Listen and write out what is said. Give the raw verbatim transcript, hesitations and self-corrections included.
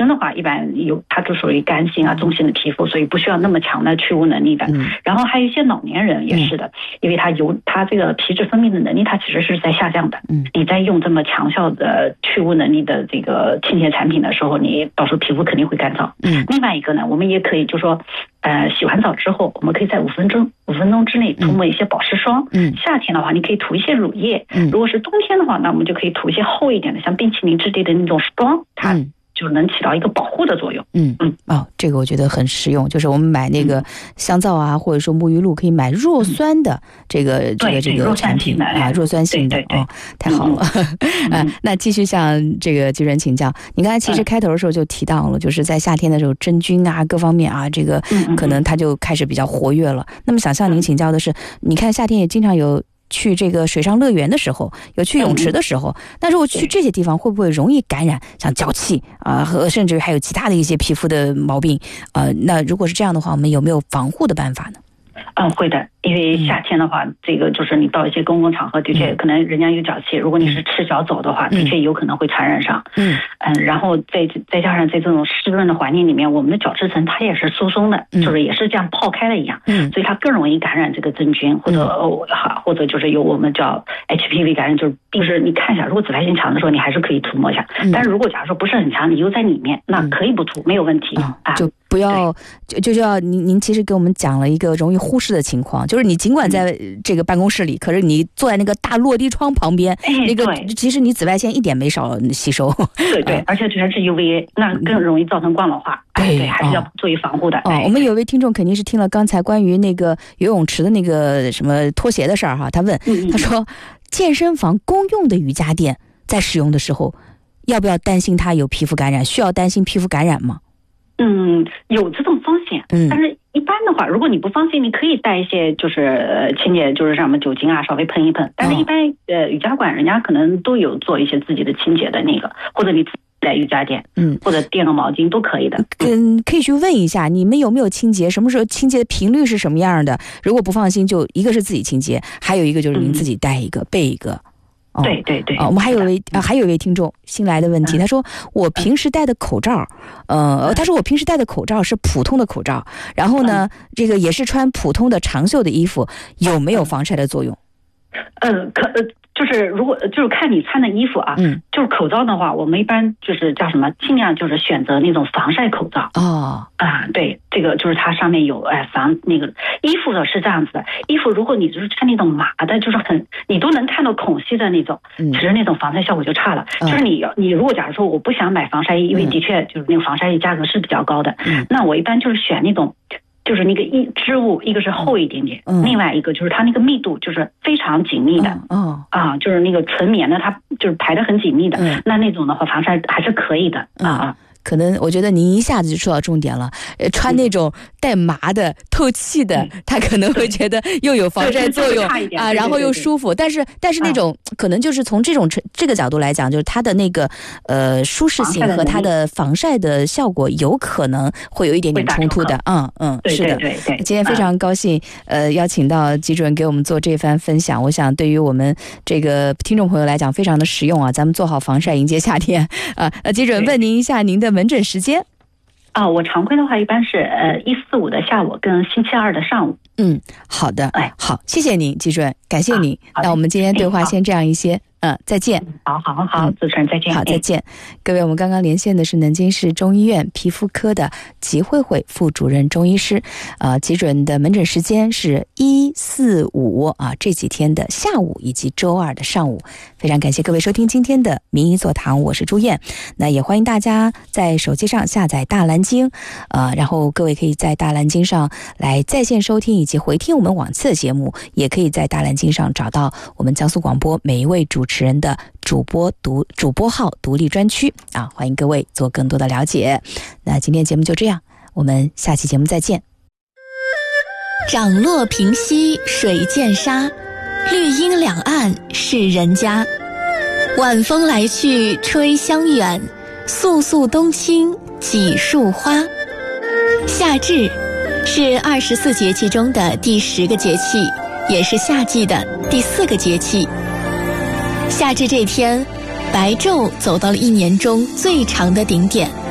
生的话，一般有它就属于干性啊、中性的皮肤，所以不需要那么强的去污能力的。嗯、然后还有一些老年人也是的，嗯、因为他油他这个皮脂分泌的能力，它其实是在下降的。嗯，你在用这么强效的去污能力的这个清洁产品的时候，你到时候皮肤肯定会干燥。嗯，另外一个呢，我们也可以就说，呃，洗完澡之后，我们可以在五分钟五分钟之内涂抹一些保湿霜。嗯，夏天的话，你可以涂一些乳液。嗯，如果是冬天的话，那我们就可以涂一些厚一点的，像冰淇淋质地的那种霜，它就能起到一个保护的作用。嗯嗯， 哦，这个我觉得很实用，就是我们买那个香皂啊，嗯、或者说沐浴露，可以买弱酸的这个、嗯、这个这个产品啊，弱酸性的哦，太好了。嗯、啊，那继续向这个基主任请教，你刚才其实开头的时候就提到了，就是在夏天的时候真菌啊各方面啊，这个可能它就开始比较活跃了。那么想向您请教的是，你看夏天也经常有去这个水上乐园的时候，有去泳池的时候，嗯、那如果去这些地方会不会容易感染像脚气啊、呃，和甚至还有其他的一些皮肤的毛病？呃，那如果是这样的话，我们有没有防护的办法呢？ 嗯，会的，因为夏天的话，嗯、这个就是你到一些公共场合，的确可能人家有脚气，如果你是赤脚走的话，嗯、的确有可能会传染上。嗯嗯，然后再再加上在这种湿润的环境里面，我们的角质层它也是疏松的，嗯、就是也是这样泡开了一样，嗯，所以它更容易感染这个真菌，或者哦哈、嗯，或者就是有我们叫 H P V 感染，就是就是你看一下，如果紫外线强的时候，你还是可以涂抹一下，嗯、但是如果假如说不是很强，你又在里面，那可以不涂，没有问题、嗯、啊。 就不要就就要您您其实给我们讲了一个容易忽视的情况，就是你尽管在这个办公室里，可是你坐在那个大落地窗旁边，哎、那个其实你紫外线一点没少吸收。 对对，而且全是 U V A， 那更容易造成光老化。对对，还是要做一防护的。 哦，我们有位听众肯定是听了刚才关于那个游泳池的那个什么拖鞋的事儿哈，他问，嗯、他说健身房公用的瑜伽垫在使用的时候，要不要担心它有皮肤感染？需要担心皮肤感染吗？ 嗯，有这种风险，嗯，但是一般的话，如果你不放心，你可以带一些就是清洁，就是什么酒精啊，稍微喷一喷。但是，一般、哦、呃瑜伽馆人家可能都有做一些自己的清洁的那个，或者你自己带瑜伽垫，嗯，或者垫个毛巾都可以的。 嗯，可以去问一下你们有没有清洁，什么时候清洁的频率是什么样的？如果不放心，就一个是自己清洁，还有一个就是您自己带一个、嗯、备一个。 哦、对对对、 哦，我们还有一位啊，还有一位听众新来的问题，嗯、他说我平时戴的口罩，呃，他说我平时戴的口罩是普通的口罩，然后呢，嗯、这个也是穿普通的长袖的衣服，有没有防晒的作用？ 嗯，可呃。就是如果就是看你穿的衣服啊，嗯，就是口罩的话，我们一般就是叫什么，尽量就是选择那种防晒口罩。哦，啊，对，这个就是它上面有哎防那个衣服的是这样子的，衣服如果你就是穿那种麻的，就是很你都能看到孔隙的那种，嗯，其实那种防晒效果就差了。嗯、就是你要你如果假如说我不想买防晒衣，因为的确就是那个防晒衣价格是比较高的，嗯，那我一般就是选那种。就是那个一织物，一个是厚一点点，嗯、另外一个就是它那个密度就是非常紧密的，嗯、啊，就是那个纯棉的，它就是排得很紧密的，嗯、那那种的话防晒还是可以的，嗯、啊。 可能我觉得您一下子就说到重点了，呃，穿那种带麻的、透气的，他可能会觉得又有防晒作用啊，然后又舒服。但是，但是那种可能就是从这种这个角度来讲，就是它的那个呃舒适性和它的防晒的效果有可能会有一点点冲突的。嗯嗯，是的。今天非常高兴，呃，邀请到季主任给我们做这番分享。我想对于我们这个听众朋友来讲，非常的实用啊。咱们做好防晒，迎接夏天啊。那季主任问您一下您的门诊时间啊，我常规的话一般是呃一四五的下午跟星期二的上午。 嗯，好的，哎，好，谢谢您，季主任，感谢您。啊、那我们今天对话先这样一些，嗯，再见。 好好好，主持人再见。 好，再见。各位，我们刚刚连线的是南京市中医院皮肤科的吉慧慧副主任中医师，呃，季主任的门诊时间是一四五啊，这几天的下午以及周二的上午。非常感谢各位收听今天的名医座谈，我是朱燕。那也欢迎大家在手机上下载大蓝鲸，呃，然后各位可以在大蓝鲸上来在线收听以及回听我们往期的节目，也可以在大蓝鲸上找到我们江苏广播每一位主持人的主播独主播号独立专区啊，欢迎各位做更多的了解。那今天节目就这样，我们下期节目再见。 涨落平西水见沙，绿荫两岸是人家。晚风来去吹香远，肃肃冬青几树花。夏至是二十四节气中的第十个节气，也是夏季的第四个节气。夏至这天，白昼走到了一年中最长的顶点。